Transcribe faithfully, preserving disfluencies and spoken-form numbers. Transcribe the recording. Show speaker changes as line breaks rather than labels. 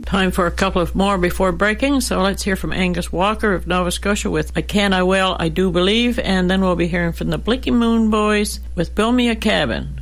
Time for a couple of more before breaking, so let's hear from Angus Walker of Nova Scotia with I Can, I Will, I Do Believe, and then we'll be hearing from the Blicky Moon Boys with Build Me a Cabin.